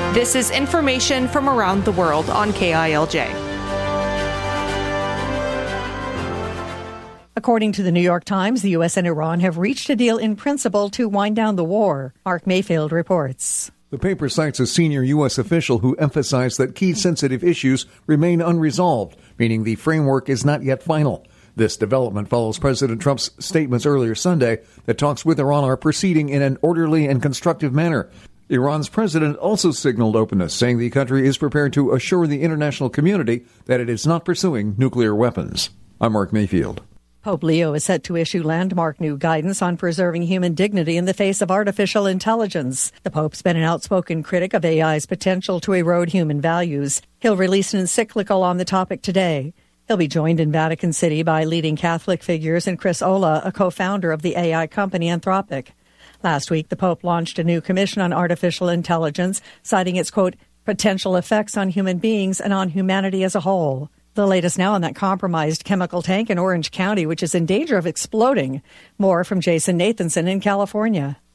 This is information from around the world on KILJ. According to the New York Times, the U.S. and Iran have reached a deal in principle to wind down the war. Mark Mayfield reports. The paper cites a senior U.S. official who emphasized that key sensitive issues remain unresolved, meaning the framework is not yet final. This development follows President Trump's statements earlier Sunday that talks with Iran are proceeding in an orderly and constructive manner. Iran's president also signaled openness, saying the country is prepared to assure the international community that it is not pursuing nuclear weapons. I'm Mark Mayfield. Pope Leo is set to issue landmark new guidance on preserving human dignity in the face of artificial intelligence. The Pope's been an outspoken critic of AI's potential to erode human values. He'll release an encyclical on the topic today. He'll be joined in Vatican City by leading Catholic figures and Chris Olah, a co-founder of the AI company Anthropic. Last week, the Pope launched a new commission on artificial intelligence, citing its, quote, potential effects on human beings and on humanity as a whole. The latest now on that compromised chemical tank in Orange County, which is in danger of exploding. More from Jason Nathanson in California.